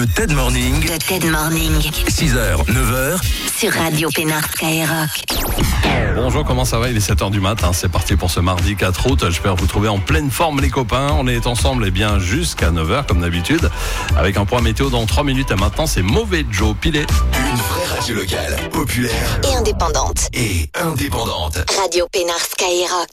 Le TED Morning. Le TED Morning. 6h, 9h. Sur Radio Pénard Skyrock. Bonjour, comment ça va? Il est 7h du matin, c'est parti pour ce mardi 4 août. J'espère vous trouver en pleine forme les copains. On est ensemble bien jusqu'à 9h comme d'habitude. Avec un point météo dans 3 minutes et maintenant c'est Mauvais Joe Pilet. Une vraie radio locale, populaire Et indépendante. et indépendante. Radio Pénard Skyrock.